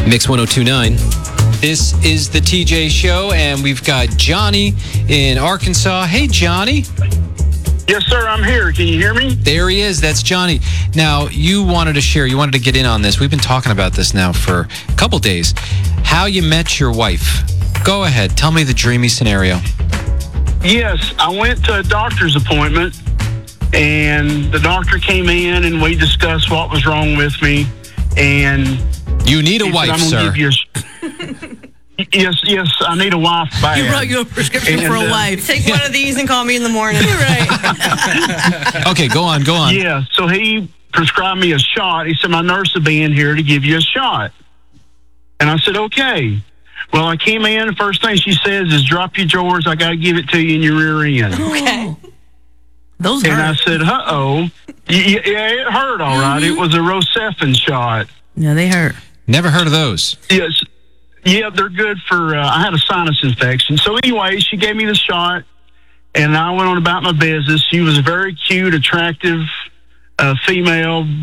Mix 102.9. This is the TJ Show, and we've got Johnny in Arkansas. Hey, Johnny. Yes, sir, I'm here. Can you hear me? There he is. That's Johnny. Now, you wanted to get in on this. We've been talking about this now for a couple days. How you met your wife. Go ahead. Tell me the dreamy scenario. Yes, I went to a doctor's appointment, and the doctor came in, and we discussed what was wrong with me. And you need a wife, sir. Yes, I need a wife back. You wrote you a prescription for a wife. Take one of these and call me in the morning. Right. Okay, go on. Yeah, so he prescribed me a shot. He said, my nurse will be in here to give you a shot. And I said, okay. Well, I came in, the first thing she says is, drop your drawers. I got to give it to you in your rear end. Okay. Those hurt. And I said, uh-oh. Yeah, it hurt, all right. It was a Rocephin shot. Yeah, they hurt. Never heard of those. Yes. Yeah, they're good for, I had a sinus infection. So anyway, she gave me the shot, and I went on about my business. She was a very cute, attractive female,